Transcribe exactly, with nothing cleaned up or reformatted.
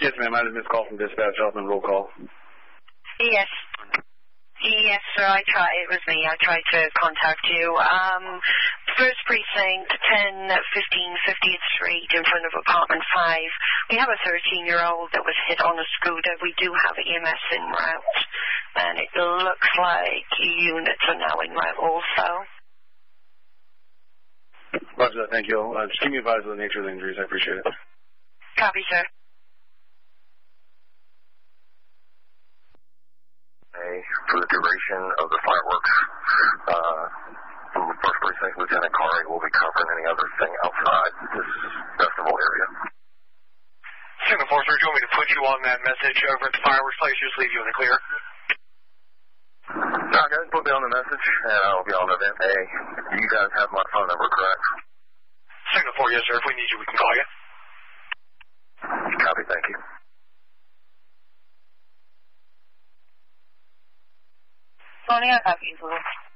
Yes, ma'am. I had a missed call from dispatch. Off and roll call. Yes. Yes, sir. I tried. It was me. I tried to contact you. Um, first precinct, ten fifteen fiftieth Street, in front of apartment five. We have a thirteen-year-old that was hit on a scooter. We do have E M S en route, and it looks like units are now en route also. Roger that. Thank you. Uh, just keep me advised of the nature of the injuries. I appreciate it. Copy, sir. For the duration of the fireworks, uh, from the first precinct, Lieutenant Kari will be covering any other thing outside this festival area. Signal four, sir, do you want me to put you on that message over at the fireworks place? Just leave you in the clear. No, guys, put me on the message, and I'll be on the event. Hey, you guys have my phone number, correct? Signal four, yes, sir. If we need you, we can call you. Copy, thank you. Morning, I have you.